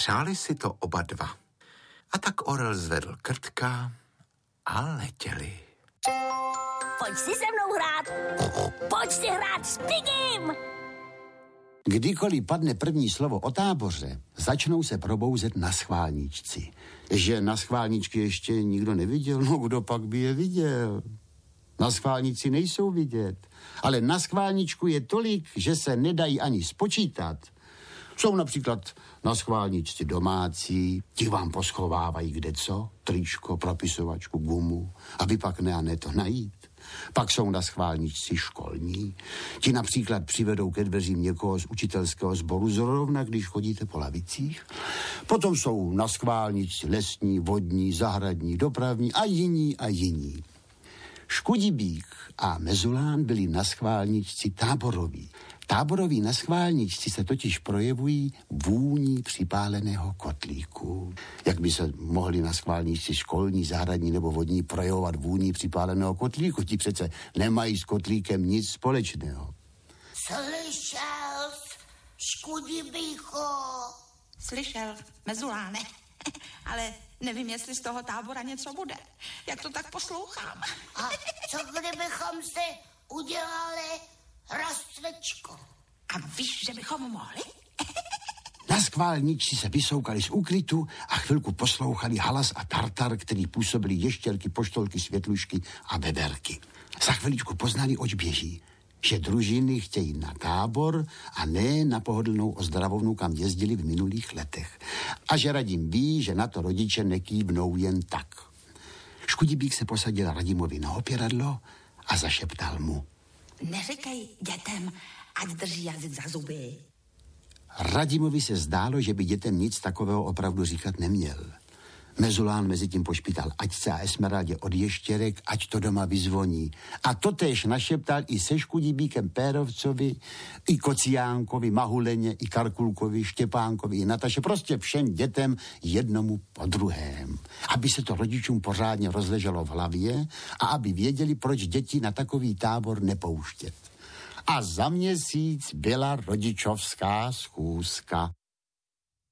Přáli si to oba dva. A tak orel zvedl krtka a letěli. Pojď si se mnou hrát. Pojď si hrát s Pigim. Kdykoliv padne první slovo o táboře, začnou se probouzet na schválničci. Že na schválničky ještě nikdo neviděl, no kdo pak by je viděl? Na schválnici nejsou vidět, ale na schválničku je tolik, že se nedají ani spočítat. Jsou například na schválničce domácí, ti vám poschovávají kdeco, tričko, propisovačku, gumu, aby pak ne a ne to najít. Pak jsou na schválničci školní, ti například přivedou ke dveřím někoho z učitelského sboru zrovna, když chodíte po lavicích. Potom jsou na schválničci lesní, vodní, zahradní, dopravní a jiní. Škudibík a Mezulán byli na schválničci táboroví. Táboroví na schválničci se totiž projevují vůní připáleného kotlíku. Jak by se mohli na schválničci školní, zahradní nebo vodní projevovat vůní připáleného kotlíku? Ti přece nemají s kotlíkem nic společného. Slyšel jsi, Škudibíko? Slyšel, Mezuláne. Ale nevím, jestli z toho tábora něco bude. Jak to tak poslouchám. A co kdybychom si udělali rastvičku? A víš, že bychom mohli? Na schválničci se vysoukali z úkrytu a chvilku poslouchali halas a tartar, který působili ještěrky, poštolky, světlušky a beberky. Za chviličku poznali, oč běží. Že družiny chtějí na tábor a ne na pohodlnou ozdravovnu, kam jezdili v minulých letech. A že Radim ví, že na to rodiče nekývnou jen tak. Škudibík se posadil Radimovi na opěradlo a zašeptal mu. Neříkej dětem, ať drží jazyk za zuby. Radimovi se zdálo, že by dětem nic takového opravdu říkat neměl. Mezulán mezi tím pošpítal Aťce a Esmeraldě od ještěrek, ať to doma vyzvoní. A totéž našeptal i se Škudibíkem Pérovcovi, i Kociánkovi, Mahuleně, i Karkulkovi, Štěpánkovi, i Nataše, prostě všem dětem jednomu po druhém. Aby se to rodičům pořádně rozleželo v hlavě a aby věděli, proč děti na takový tábor nepouštět. A za měsíc byla rodičovská schůzka.